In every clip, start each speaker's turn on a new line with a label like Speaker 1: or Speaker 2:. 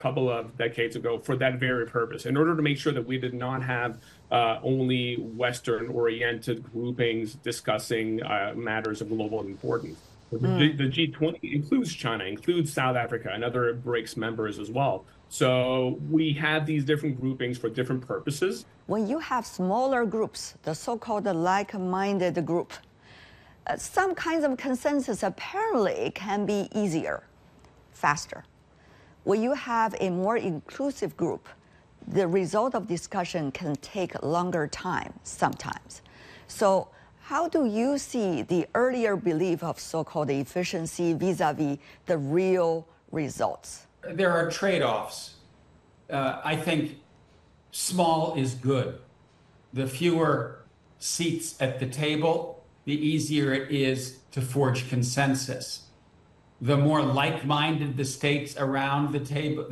Speaker 1: couple of decades ago for that very purpose, in order to make sure that we did not have only Western-oriented groupings discussing matters of global importance. The G20 includes China, includes South Africa, and other BRICS members as well. So we have these different groupings for different purposes.
Speaker 2: When you have smaller groups, the so-called like-minded group, some kinds of consensus apparently can be easier, faster. When you have a more inclusive group, the result of discussion can take longer time sometimes. So how do you see the earlier belief of so-called efficiency vis-a-vis the real results?
Speaker 3: There are trade-offs. I think small is good. The fewer seats at the table, the easier it is to forge consensus. The more like-minded the states around the table,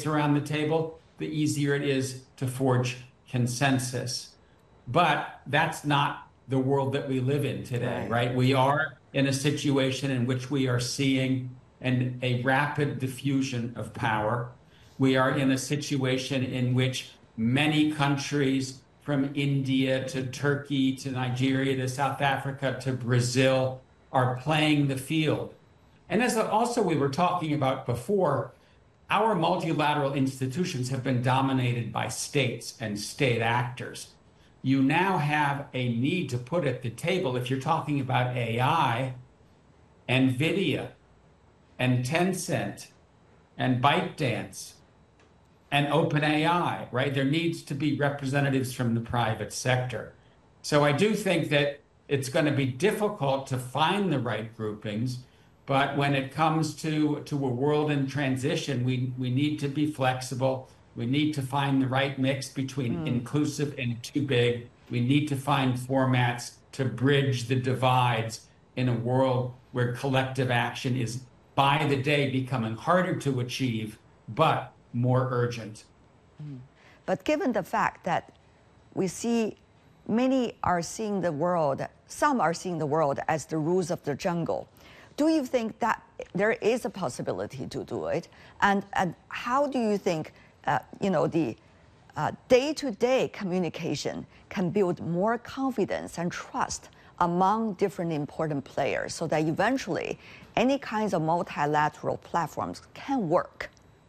Speaker 3: the easier it is to forge consensus. But that's not the world that we live in today, right? We are in a situation in which we are seeing a rapid diffusion of power. We are in a situation in which many countries, from India to Turkey to Nigeria to South Africa to Brazil, are playing the field. And as also we were talking about before, our multilateral institutions have been dominated by states and state actors. You now have a need to put at the table, if you're talking about AI, NVIDIA, and Tencent, and ByteDance, and OpenAI, right? There needs to be representatives from the private sector. So I do think that it's going to be difficult to find the right groupings, but when it comes to a world in transition, we need to be flexible. We need to find the right mix between inclusive and too big. We need to find formats to bridge the divides in a world where collective action is by the day becoming harder to achieve, but more urgent.
Speaker 2: But given the fact that we see many are seeing the world, some are seeing the world as the rules of the jungle, do you think that there is a possibility to do it? And how do you think the day-to-day communication can build more confidence and trust among different important players so that eventually any kinds of multilateral platforms can work?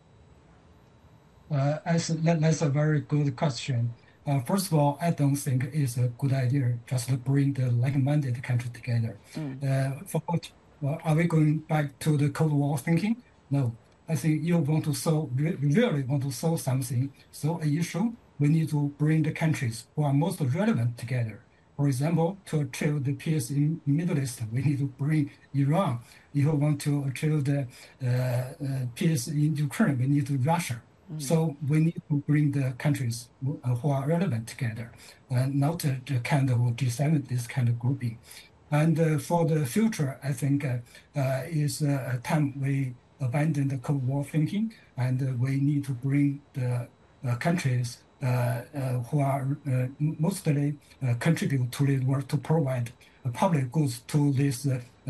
Speaker 4: That's a very good question. First of all, I don't think it's a good idea just to bring the like-minded countries together. Are we going back to the Cold War thinking? No. I think you want to really want to solve something, solve an issue, we need to bring the countries who are most relevant together. For example, to achieve the peace in Middle East, we need to bring Iran. If you want to achieve the peace in Ukraine, we need to Russia. So we need to bring the countries who are relevant together, and not the kind of G7, this kind of grouping. And for the future, I think is a time we abandon the Cold War thinking, and we need to bring the countries who are mostly contribute to the work to provide public goods to this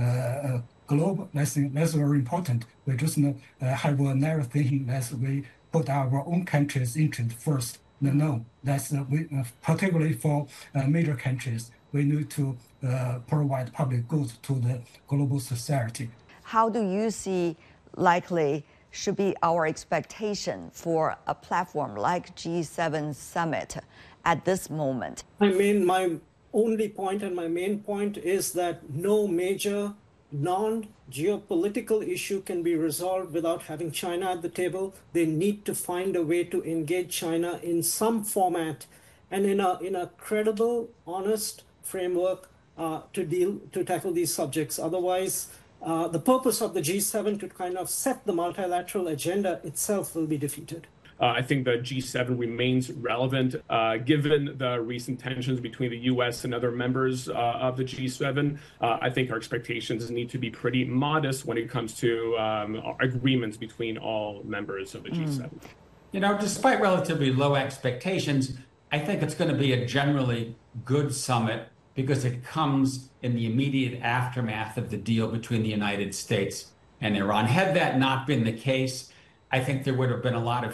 Speaker 4: globe. I think that's very important. We just have a narrow thinking that we put our own country's interest first. No, that's particularly for major countries. We need to provide public goods to the global society.
Speaker 2: How do you see likely should be our expectation for a platform like G7 Summit at this moment?
Speaker 5: I mean, my only point and my main point is that no major non-geopolitical issue can be resolved without having China at the table. They need to find a way to engage China in some format and in a credible, honest framework to tackle these subjects. Otherwise, the purpose of the G7 to kind of set the multilateral agenda itself will be defeated.
Speaker 1: I think the G7 remains relevant given the recent tensions between the U.S. and other members of the G7. I think our expectations need to be pretty modest when it comes to agreements between all members of the G7.
Speaker 3: You know, despite relatively low expectations, I think it's going to be a generally good summit because it comes in the immediate aftermath of the deal between the United States and Iran. Had that not been the case, I think there would have been a lot of